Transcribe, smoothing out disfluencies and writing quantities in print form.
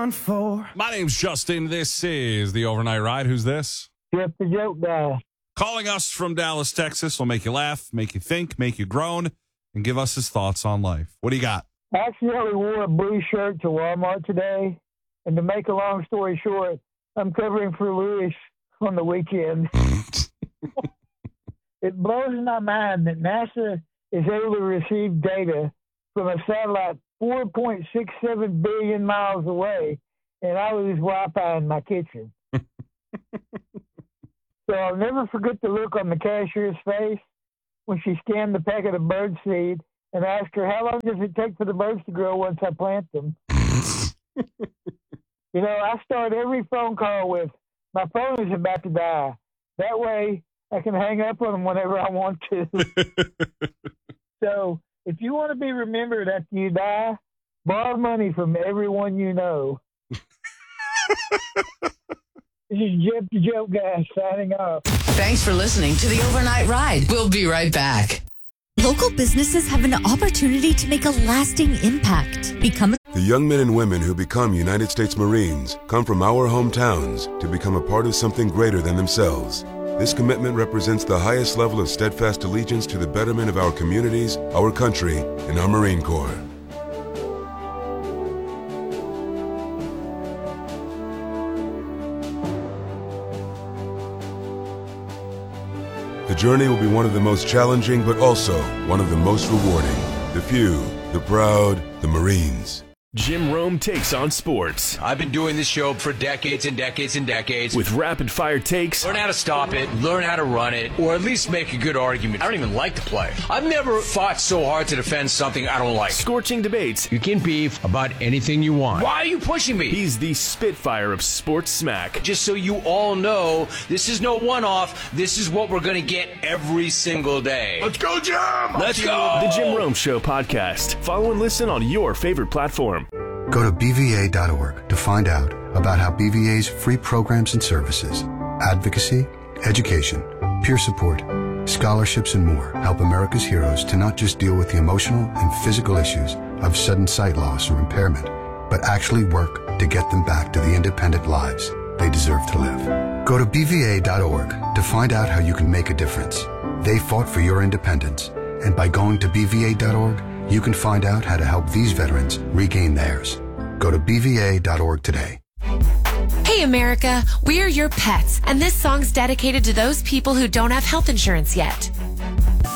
My name's Justin. This is the Overnight Ride. Who's this? Jeff the Joke Guy. Calling us from Dallas, Texas. Will make you laugh, make you think, make you groan, and give us his thoughts on life. What do you got? I accidentally wore a blue shirt to Walmart today, and to make a long story short, I'm covering for Lewis on the weekend. It blows my mind that NASA is able to receive data from a satellite 4.67 billion miles away, and I lose Wi-Fi in my kitchen. So I'll never forget the look on the cashier's face when she scanned the packet of bird seed and asked her, how long does it take for the birds to grow once I plant them? You know, I start every phone call with, my phone is about to die. That way I can hang up on them whenever I want to. So if you want to be remembered after you die, borrow money from everyone you know. This is Jeff the Joke Guy signing off. Thanks for listening to the Overnight Ride. We'll be right back. Local businesses have an opportunity to make a lasting impact. The young men and women who become United States Marines come from our hometowns to become a part of something greater than themselves. This commitment represents the highest level of steadfast allegiance to the betterment of our communities, our country, and our Marine Corps. The journey will be one of the most challenging, but also one of the most rewarding. The few, the proud, the Marines. Jim Rome takes on sports. I've been doing this show for decades and decades and decades. With rapid-fire takes. Learn how to stop it, learn how to run it, or at least make a good argument. I don't even like the play. I've never fought so hard to defend something I don't like. Scorching debates. You can beef about anything you want. Why are you pushing me? He's the Spitfire of sports smack. Just so you all know, this is no one-off. This is what we're going to get every single day. Let's go, Jim! Let's go! The Jim Rome Show podcast. Follow and listen on your favorite platform. Go to BVA.org to find out about how BVA's free programs and services, advocacy, education, peer support, scholarships, and more help America's heroes to not just deal with the emotional and physical issues of sudden sight loss or impairment, but actually work to get them back to the independent lives they deserve to live. Go to BVA.org to find out how you can make a difference. They fought for your independence, and by going to BVA.org, you can find out how to help these veterans regain theirs. Go to BVA.org today. Hey America, we are your pets, and this song's dedicated to those people who don't have health insurance yet.